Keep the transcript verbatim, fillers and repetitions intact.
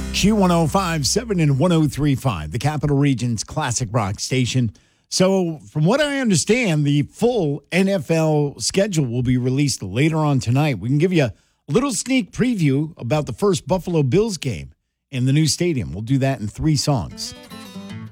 Q one oh five point seven and one oh three point five, the Capital Region's classic rock station. So, from what I understand, the full N F L schedule will be released later on tonight. We can give you a little sneak preview about the first Buffalo Bills game in the new stadium. We'll do that in three songs.